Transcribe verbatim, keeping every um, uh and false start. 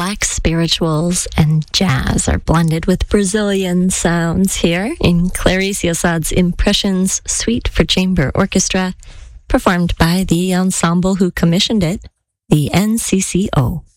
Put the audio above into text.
Black spirituals and jazz are blended with Brazilian sounds here in Clarice Assad's Impressions Suite for Chamber Orchestra, performed by the ensemble who commissioned it, the N C C O.